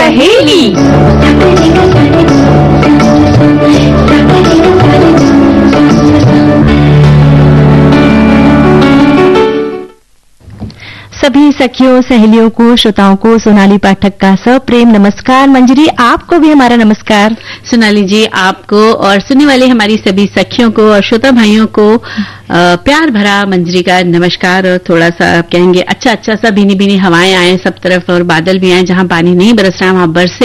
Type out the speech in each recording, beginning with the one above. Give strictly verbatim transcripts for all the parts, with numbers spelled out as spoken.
सहेली। सभी सखियों, सहेलियों को, श्रोताओं को सोनाली पाठक का सप्रेम नमस्कार। मंजरी, आपको भी हमारा नमस्कार। सोनाली जी, आपको और सुनने वाले हमारी सभी सखियों को और श्रोता भाइयों को आ, प्यार भरा मंजरी का नमस्कार। और थोड़ा सा आप कहेंगे अच्छा अच्छा सा भीनी भीनी हवाएं आए सब तरफ और बादल भी आए, जहां पानी नहीं बरस रहा वहां बरसे,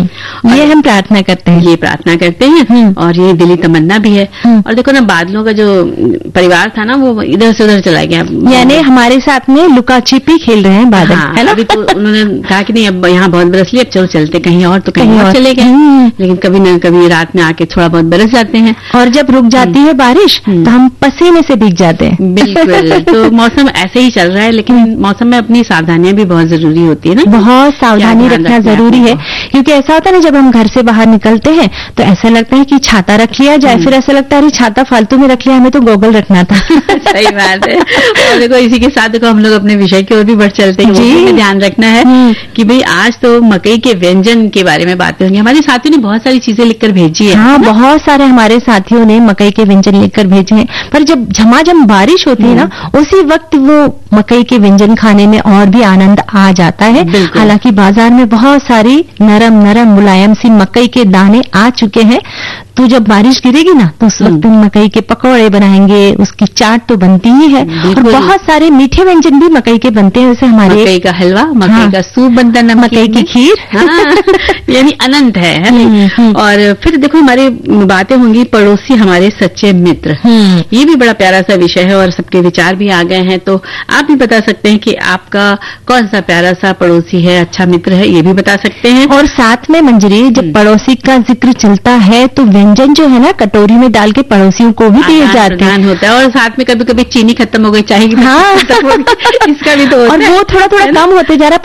ये हम प्रार्थना करते हैं। ये प्रार्थना करते हैं और ये दिली तमन्ना भी है। और देखो ना, बादलों का जो परिवार था ना, वो इधर से उधर चला गया, यानी हमारे साथ में लुका छिपी खेल रहे हैं बादल, हाँ, है ना? अभी तो उन्होंने कहा कि नहीं, अब यहाँ बहुत बरस लिया, अब चलो चलते कहीं और, तो कहीं, कहीं और, और चले गए। लेकिन कभी न कभी रात में आके थोड़ा बहुत बरस जाते हैं, और जब रुक जाती है बारिश तो हम पसीने से भीग जाते हैं। बिल्कुल। तो मौसम ऐसे ही चल रहा है, लेकिन मौसम में अपनी सावधानियां भी बहुत जरूरी होती है ना। बहुत सावधानी रखना जरूरी है, क्योंकि ऐसा होता है ना, जब हम घर से बाहर निकलते हैं तो ऐसा लगता है कि छाता रख लिया जाए, फिर ऐसा लगता है अरे छाता फालतू में रख लिया, हमें तो गोगल रखना था। सही बात है। और देखो, इसी के साथ देखो हम लोग अपने विषय की ओर भी बढ़ चलते हैं। जी, ध्यान रखना है कि भाई आज तो मकई के व्यंजन के बारे में बातें होंगी। हमारे साथियों ने बहुत सारी चीजें लिखकर भेजी है। हाँ, बहुत सारे हमारे साथियों ने मकई के व्यंजन लिखकर भेजे हैं, पर जब झमाझम बारिश होती है ना, उसी वक्त वो मकई के व्यंजन खाने में और भी आनंद आ जाता है। हालांकि बाजार में बहुत सारी नरम नरम मुलायम सी मकई के दाने आ चुके हैं, तो जब बारिश गिरेगी ना तो उस वक्त मकई के पकौड़े बनाएंगे, उसकी चाट तो बनती ही है। और बहुत सारे मीठे व्यंजन भी मकई के बनते हैं, जैसे हमारे मकई का हलवा, मकई हाँ, का सूप बनता है, मकई की खीर, हाँ, यानी अनंत है, है नहीं? और फिर देखो हमारी बातें होंगी पड़ोसी हमारे सच्चे मित्र, ये भी बड़ा प्यारा सा विषय है और सबके विचार भी आ गए हैं। तो आप भी बता सकते हैं कि आपका कौन सा प्यारा सा पड़ोसी है, अच्छा मित्र है, ये भी बता सकते हैं। और साथ में मंजरी, जब पड़ोसी का जिक्र चलता है तो व्यंजन जो है ना, कटोरी में डाल के पड़ोसियों को भी दिए जाते हैं होता है। और साथ में कभी कभी चीनी खत्म हो गई, चाहे हाँ, इसका भी तो होता और है। वो थोड़ा थोड़ा कम होते जा रहा है।